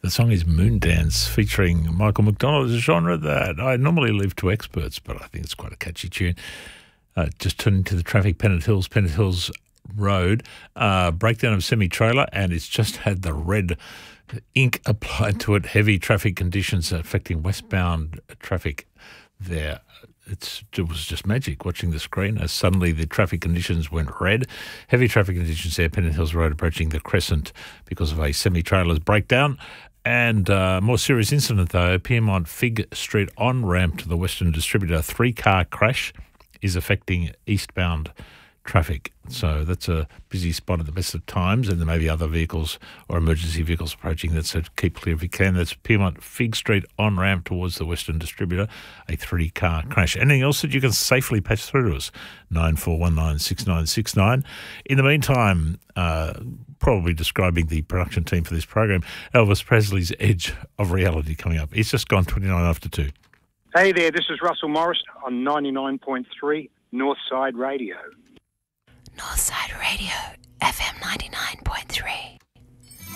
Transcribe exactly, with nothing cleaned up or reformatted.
The song is Moondance, featuring Michael McDonald. It's a genre that I normally leave to experts, but I think it's quite a catchy tune. Uh, just turning to the traffic, Pennant Hills, Pennant Hills Road, uh, breakdown of semi-trailer, and it's just had the red ink applied to it. Heavy traffic conditions affecting westbound traffic there. It's, it was just magic watching the screen as suddenly the traffic conditions went red. Heavy traffic conditions there, Pennant Hills Road approaching the Crescent because of a semi-trailer's breakdown. And uh, more serious incident though, Piermont Fig Street on-ramp to the Western Distributor. Three-car crash is affecting eastbound traffic. So that's a busy spot at the best of times, and there may be other vehicles or emergency vehicles approaching that, so keep clear if you can. That's Piermont Fig Street on-ramp towards the Western Distributor, a three-car crash. Anything else that you can safely patch through to us? nine four one nine six nine six nine. In the meantime, uh, probably describing the production team for this program, Elvis Presley's Edge of Reality coming up. It's just gone twenty-nine after two. Hey there, this is Russell Morris on ninety-nine point three Northside Radio. Northside Radio, F M ninety-nine point three.